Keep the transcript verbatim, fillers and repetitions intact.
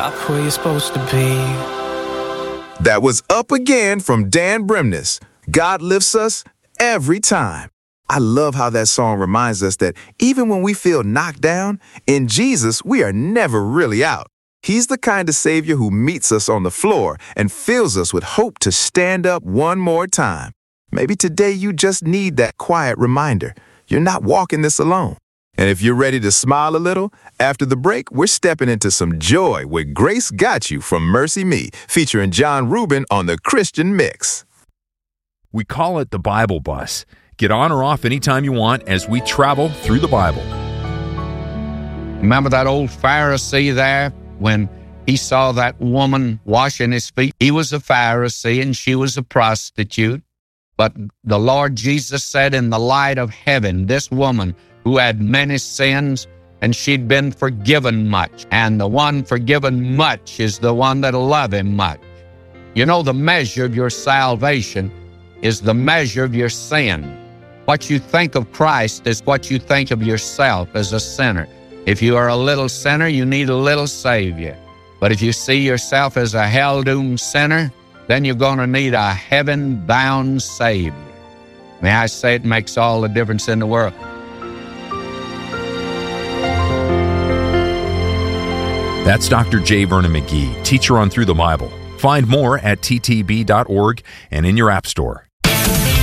stop where you're supposed to be. That was Up Again from Dan Bremnes. God lifts us every time. I love how that song reminds us that even when we feel knocked down, in Jesus, we are never really out. He's the kind of Savior who meets us on the floor and fills us with hope to stand up one more time. Maybe today you just need that quiet reminder. You're not walking this alone. And if you're ready to smile a little, after the break, we're stepping into some joy with Grace Got You from Mercy Me, featuring John Rubin on the Christian Mix. We call it the Bible Bus. Get on or off anytime you want as we travel through the Bible. Remember that old Pharisee there when he saw that woman washing his feet? He was a Pharisee and she was a prostitute. But the Lord Jesus said, in the light of heaven, this woman who had many sins, and she'd been forgiven much. And the one forgiven much is the one that'll love him much. You know, the measure of your salvation is the measure of your sin. What you think of Christ is what you think of yourself as a sinner. If you are a little sinner, you need a little Savior. But if you see yourself as a hell-doomed sinner, then you're going to need a heaven-bound Savior. May I say it makes all the difference in the world. That's Doctor J. Vernon McGee, teacher on Through the Bible. Find more at t t b dot org and in your app store.